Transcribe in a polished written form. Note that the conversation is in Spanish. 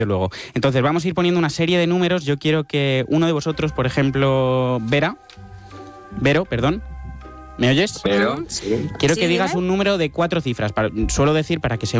luego. Entonces vamos a ir poniendo una serie de números. Yo quiero que uno de vosotros, por ejemplo, Vero, perdón. ¿Me oyes? Pero, sí. Quiero que Sí, digas dime. un número de 4 cifras. Suelo decir para que sea